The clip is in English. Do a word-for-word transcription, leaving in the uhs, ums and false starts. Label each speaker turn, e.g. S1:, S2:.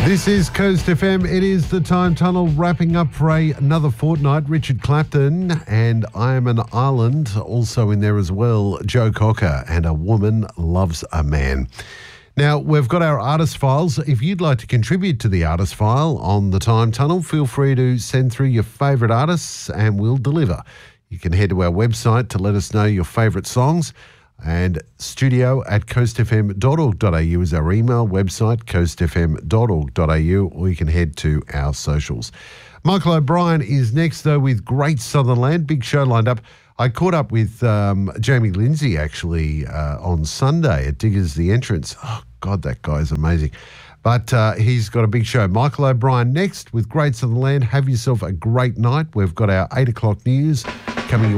S1: This is Coast F M. It is the Time Tunnel wrapping up for a, another fortnight. Richard Clapton and I Am an Island, also in there as well, Joe Cocker and A Woman Loves a Man. Now, we've got our artist files. If you'd like to contribute to the artist file on the Time Tunnel, feel free to send through your favourite artists and we'll deliver. You can head to our website to let us know your favourite songs. And studio at coast f m dot org dot a u is our email, website coast f m dot org dot a u, or you can head to our socials. Michael O'Brien is next, though, with Great Southern Land. Big show lined up. I caught up with um, Jamie Lindsay, actually, uh, on Sunday at Diggers the Entrance. Oh, God, that guy is amazing. But uh, he's got a big show. Michael O'Brien next with Great Southern Land. Have yourself a great night. We've got our eight o'clock news coming